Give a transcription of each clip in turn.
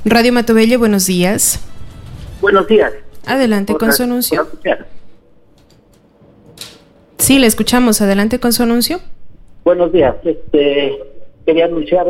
Radio Matobelle, buenos días. Buenos días. Adelante con su anuncio. Sí, le escuchamos. Adelante con su anuncio. Buenos días. Quería anunciar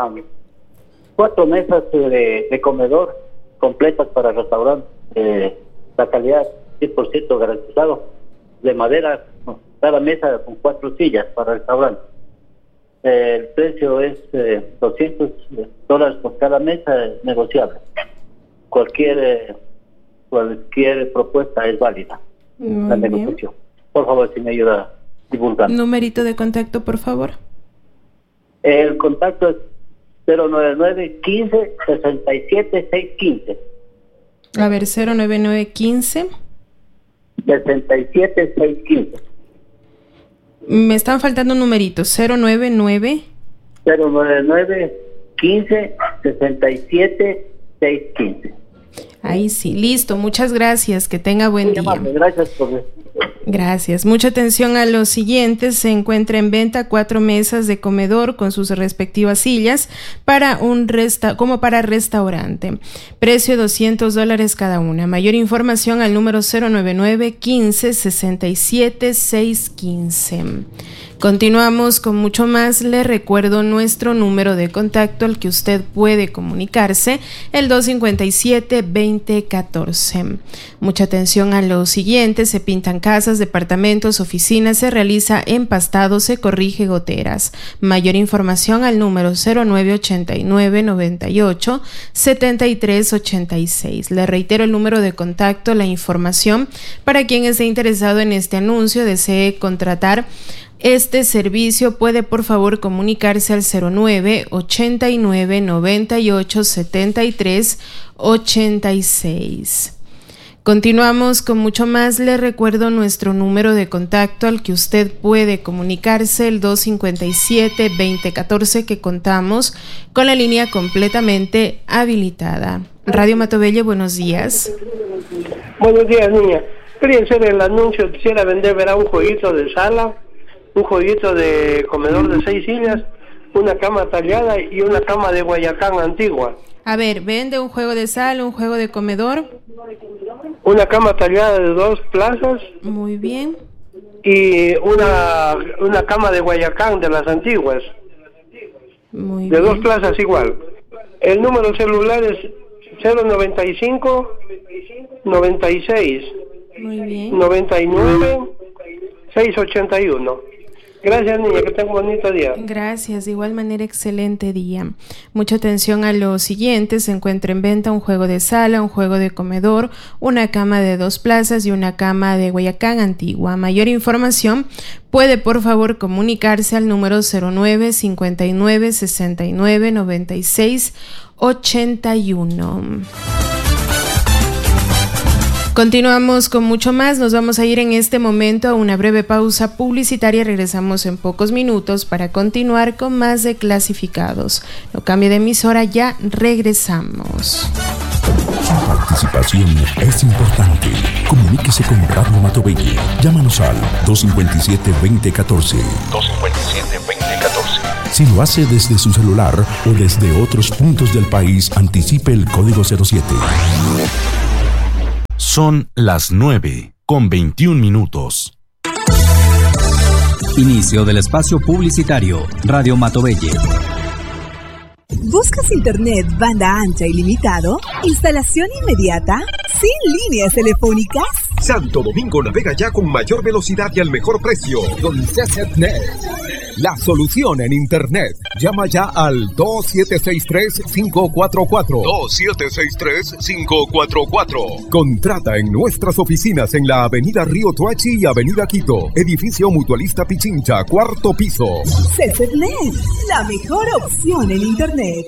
4 mesas de comedor completas para el restaurante. La calidad 100% garantizado. De madera, cada mesa con 4 sillas para el restaurante. El precio es $200 por cada mesa, negociable. Cualquier propuesta es válida. Muy la bien. negociación. Por favor, si me ayuda a divulgar. Numerito de contacto, por favor. El contacto es 099-15-67-615. A ver, 09915. 67-615. Me están faltando numeritos. 099. 099-15-67-615. Ahí sí, listo. Muchas gracias. Que tenga buen día. Gracias por... Gracias. Mucha atención a los siguientes. Se encuentra en venta 4 mesas de comedor con sus respectivas sillas para como para restaurante. Precio $200 cada una. Mayor información al número 099-15-67-615. Continuamos con mucho más. Le recuerdo nuestro número de contacto al que usted puede comunicarse, el 257-2014. Mucha atención a lo siguiente: se pintan casas, departamentos, oficinas, se realiza empastado, se corrige goteras. Mayor información al número 0989-98-7386. Le reitero el número de contacto, la información para quien esté interesado en este anuncio, desee contratar este servicio, puede por favor comunicarse al 09-89-98-73-86. Continuamos con mucho más. Le recuerdo nuestro número de contacto al que usted puede comunicarse, el 257-2014, que contamos con la línea completamente habilitada. Radio Matobelle, buenos días. Buenos días, niña. Quería hacer el anuncio, quisiera vender, un jueguito de sala, un jueguito de comedor de 6 sillas, una cama tallada y una cama de Guayacán antigua. A ver, vende un juego de sala, un juego de comedor. Una cama tallada de 2 plazas. Muy bien. Y una cama de Guayacán de las antiguas. Muy de bien. 2 plazas igual. El número celular es 095 96 Muy bien. 99 681. Gracias, niña, que tenga un bonito día. Gracias, de igual manera, excelente día. Mucha atención a lo siguiente: se encuentra en venta un juego de sala, un juego de comedor, una cama de 2 plazas y una cama de Guayacán antigua. Mayor información puede por favor comunicarse al número 09 59 69 96 81. Continuamos con mucho más. Nos vamos a ir en este momento a una breve pausa publicitaria. Regresamos en pocos minutos para continuar con más de Clasificados. No cambie de emisora, ya regresamos. Su participación es importante. Comuníquese con Radio Matobelle. Llámanos al 257-2014. 257-2014. Si lo hace desde su celular o desde otros puntos del país, anticipe el código 07. Son las 9:21. Inicio del espacio publicitario. Radio Matobelle. ¿Buscas internet banda ancha ilimitado? ¿Instalación inmediata? ¿Sin líneas telefónicas? Santo Domingo navega ya con mayor velocidad y al mejor precio. Con CCNet. La solución en internet. Llama ya al 2763-544. 2763-544. Contrata en nuestras oficinas en la Avenida Río Toachi y Avenida Quito. Edificio Mutualista Pichincha, 4º piso. CCNet, la mejor opción en internet.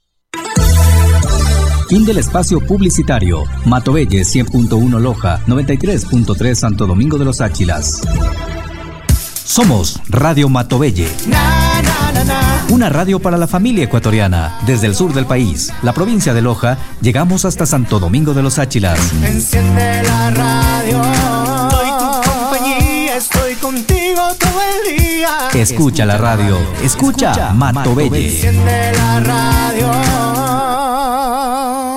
Fin del espacio publicitario. Matobelle 100.1 Loja, 93.3 Santo Domingo de los Áchilas. Somos Radio Matobelle. Una radio para la familia ecuatoriana. Desde el sur del país, la provincia de Loja, llegamos hasta Santo Domingo de los Áchilas. Enciende la radio. Soy tu compañía, estoy contigo todo el día. Escucha la radio. Escucha Matobelle. Enciende la radio.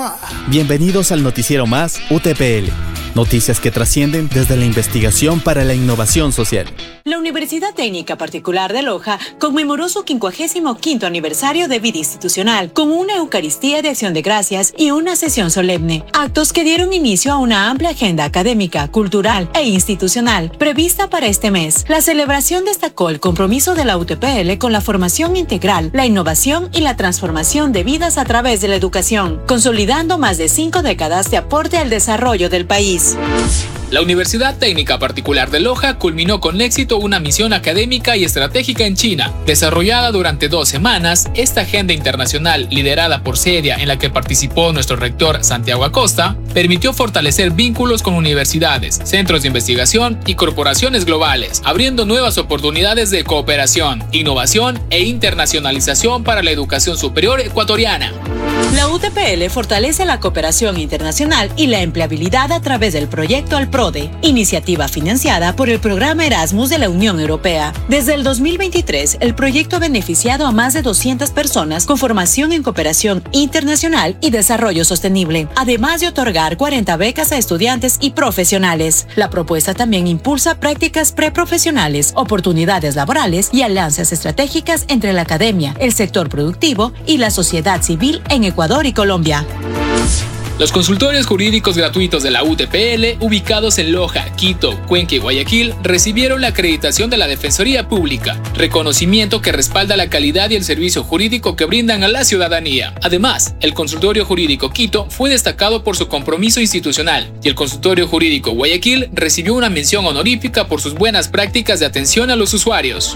Bienvenidos al noticiero más UTPL. Noticias que trascienden desde la investigación para la innovación social. La Universidad Técnica Particular de Loja conmemoró su 55º aniversario de vida institucional con una Eucaristía de Acción de Gracias y una sesión solemne. Actos que dieron inicio a una amplia agenda académica, cultural e institucional prevista para este mes. La celebración destacó el compromiso de la UTPL con la formación integral, la innovación y la transformación de vidas a través de la educación, consolidando más de 5 décadas de aporte al desarrollo del país. La Universidad Técnica Particular de Loja culminó con éxito una misión académica y estratégica en China. Desarrollada durante 2 semanas, esta agenda internacional liderada por CEDIA, en la que participó nuestro rector Santiago Acosta, permitió fortalecer vínculos con universidades, centros de investigación y corporaciones globales, abriendo nuevas oportunidades de cooperación, innovación e internacionalización para la educación superior ecuatoriana. La UTPL fortalece la cooperación internacional y la empleabilidad a través del proyecto Alprode, iniciativa financiada por el programa Erasmus de la Unión Europea. Desde el 2023, el proyecto ha beneficiado a más de 200 personas con formación en cooperación internacional y desarrollo sostenible, además de otorgar 40 becas a estudiantes y profesionales. La propuesta también impulsa prácticas preprofesionales, oportunidades laborales y alianzas estratégicas entre la academia, el sector productivo y la sociedad civil en Ecuador y Colombia. Los consultorios jurídicos gratuitos de la UTPL, ubicados en Loja, Quito, Cuenca y Guayaquil, recibieron la acreditación de la Defensoría Pública, reconocimiento que respalda la calidad y el servicio jurídico que brindan a la ciudadanía. Además, el consultorio jurídico Quito fue destacado por su compromiso institucional y el consultorio jurídico Guayaquil recibió una mención honorífica por sus buenas prácticas de atención a los usuarios.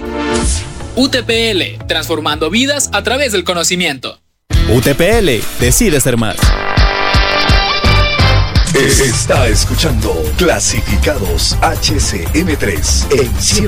UTPL, transformando vidas a través del conocimiento. UTPL, decide ser más. Está escuchando Clasificados HCM3 en